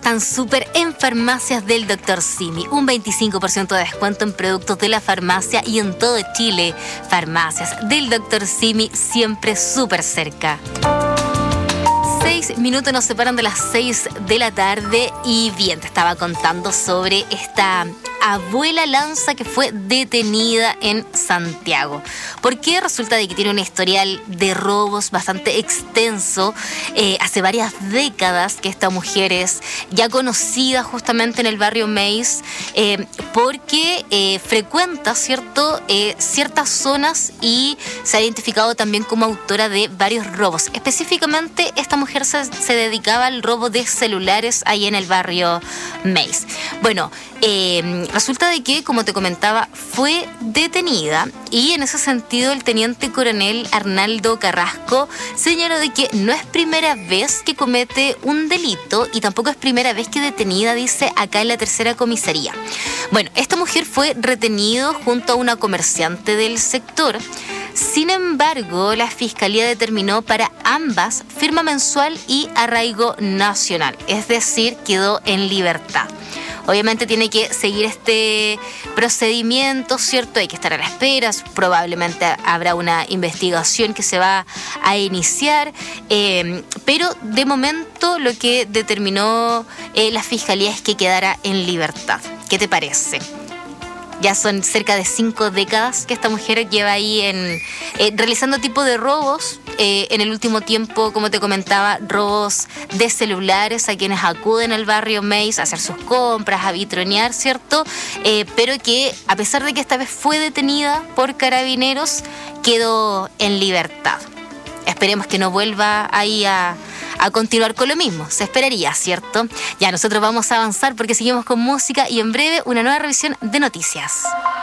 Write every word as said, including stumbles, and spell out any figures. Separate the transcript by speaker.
Speaker 1: están súper en Farmacias del doctor Simi. Un veinticinco por ciento de descuento en productos de la farmacia y en todo Chile. Farmacias del doctor Simi, siempre súper cerca. Seis minutos nos separan de las seis de la tarde y bien, te estaba contando sobre esta abuela lanza que fue detenida en Santiago. Porque resulta de que tiene un historial de robos bastante extenso. Eh, hace varias décadas que esta mujer es ya conocida justamente en el barrio Meis, eh, porque eh, frecuenta, ¿cierto?, eh, ciertas zonas y se ha identificado también como autora de varios robos. Específicamente, esta mujer se, se dedicaba al robo de celulares ahí en el barrio Meis. Bueno, eh, resulta de que, como te comentaba, fue detenida y en ese sentido el teniente coronel Arnaldo Carrasco señaló de que no es primera vez que comete un delito y tampoco es primera vez que detenida, dice, acá en la tercera comisaría. Bueno, esta mujer fue retenida junto a una comerciante del sector. Sin embargo, la Fiscalía determinó para ambas firma mensual y arraigo nacional, es decir, quedó en libertad. Obviamente tiene que seguir este procedimiento, ¿cierto? Hay que estar a la espera, probablemente habrá una investigación que se va a iniciar, eh, pero de momento lo que determinó eh, la Fiscalía es que quedara en libertad. ¿Qué te parece? Ya son cerca de cinco décadas que esta mujer lleva ahí en eh, realizando tipo de robos. Eh, en el último tiempo, como te comentaba, robos de celulares a quienes acuden al barrio Meis a hacer sus compras, a vitronear, ¿cierto? Eh, pero que, a pesar de que esta vez fue detenida por carabineros, quedó en libertad. Esperemos que no vuelva ahí a... a continuar con lo mismo, se esperaría, ¿cierto? Ya nosotros vamos a avanzar porque seguimos con música y en breve una nueva revisión de noticias.